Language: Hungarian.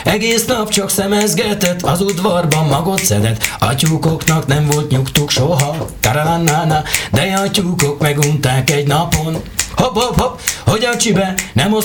Egész nap csak szemezgetett, az udvarban magot szedett. A tyúkoknak nem volt nyugtuk soha, karalannána, de a tyúkok megunták egy napon. Hopp, hopp, hopp, hogy a csibe nem